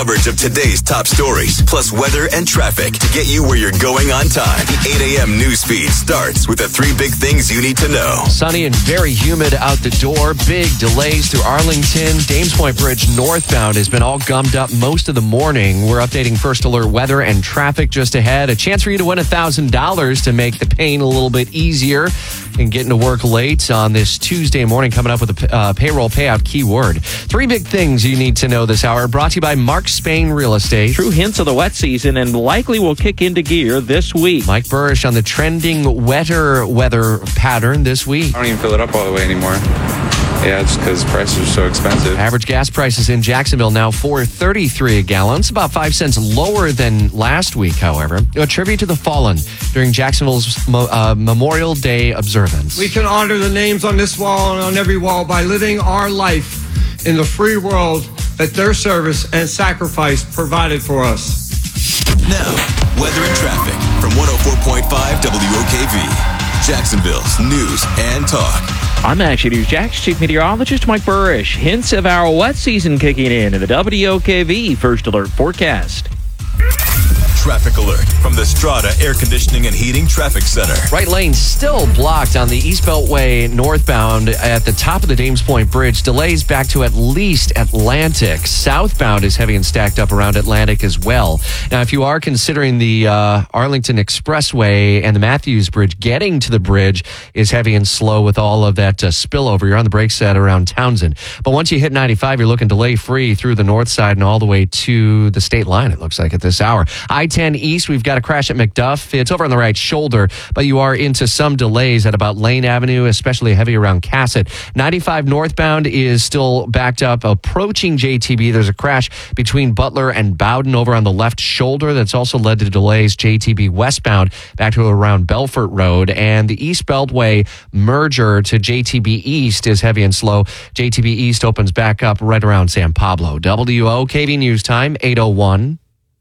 Coverage of today's top stories, plus weather and traffic to get you where you're going on time. The 8 a.m. news feed starts with the 3 big things you need to know. Sunny and very humid out the door. Big delays through Arlington. Dames Point Bridge northbound has been all gummed up most of the morning. We're updating First Alert weather and traffic just ahead. A chance for you to win $1,000 to make the pain a little bit easier and getting to work late on this Tuesday morning. Coming up with a payroll payout keyword. 3 big things you need to know this hour. Brought to you by Mark Spain Real Estate. True hints of the wet season and likely will kick into gear this week. Mike Burrish on the trending wetter weather pattern this week. I don't even fill it up all the way anymore. Yeah, it's because prices are so expensive. Average gas prices in Jacksonville now $4.33 a gallon. It's about 5 cents lower than last week, however. A tribute to the fallen during Jacksonville's Memorial Day observance. We can honor the names on this wall and on every wall by living our life in the free world that their service and sacrifice provided for us. Now, weather and traffic from 104.5 WOKV, Jacksonville's news and talk. I'm Action News Jax Chief Meteorologist Mike Burrish. Hints of our wet season kicking in the WOKV First Alert forecast. Traffic alert from the Strata Air Conditioning and Heating Traffic Center. Right lane still blocked on the East Beltway northbound at the top of the Dames Point Bridge. Delays back to at least Atlantic. Southbound is heavy and stacked up around Atlantic as well. Now, if you are considering the Arlington Expressway and the Matthews Bridge, getting to the bridge is heavy and slow with all of that spillover. You're on the brakes at around Townsend. But once you hit 95, you're looking delay-free through the north side and all the way to the state line, it looks like, at this hour. I-10 East, we've got a crash at McDuff. It's over on the right shoulder, but you are into some delays at about Lane Avenue, especially heavy around Cassett. 95 northbound is still backed up approaching JTB. There's a crash between Butler and Bowden over on the left shoulder that's also led to delays JTB westbound back to around Belfort Road. And the East Beltway merger to JTB East is heavy and slow. JTB East opens back up right around San Pablo. WOKV News Time, 8:01.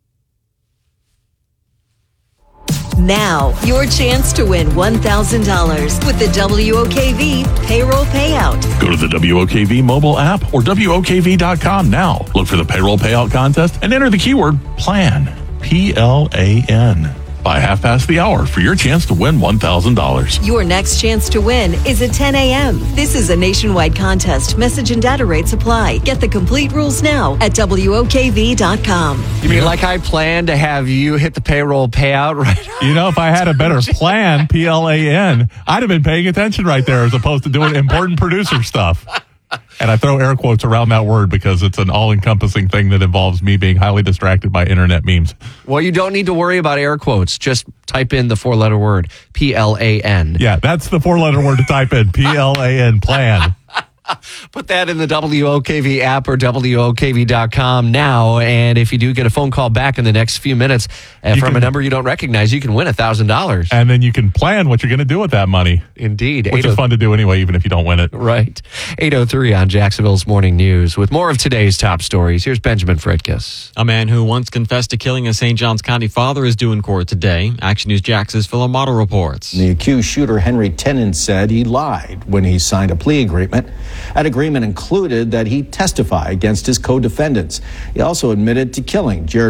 Now, your chance to win $1,000 with the WOKV payroll payout. Go to the WOKV mobile app or WOKV.com now. Look for the payroll payout contest and enter the keyword PLAN, P-L-A-N. By 1:30 for your chance to win $1,000. Your next chance to win is at 10 a.m. This is a nationwide contest. Message and data rates apply. Get the complete rules now at WOKV.com. You mean like I planned to have you hit the payroll payout right? You know, if I had a better plan, P-L-A-N, I'd have been paying attention right there as opposed to doing important producer stuff. And I throw air quotes around that word because it's an all-encompassing thing that involves me being highly distracted by internet memes. Well, you don't need to worry about air quotes. Just type in the 4-letter word, P-L-A-N. Yeah, that's the 4-letter word to type in, P-L-A-N, plan. Put that in the WOKV app or WOKV.com now. And if you do get a phone call back in the next few minutes from a number you don't recognize, you can win $1,000. And then you can plan what you're going to do with that money. Indeed. Which is fun to do anyway, even if you don't win it. Right. 8:03 on Jacksonville's Morning News. With more of today's top stories, here's Benjamin Fredkis. A man who once confessed to killing a St. Johns County father is due in court today. Action News Jax's Phil Amato reports. The accused shooter, Henry Tennant, said he lied when he signed a plea agreement. That agreement included that he testify against his co-defendants. He also admitted to killing Jared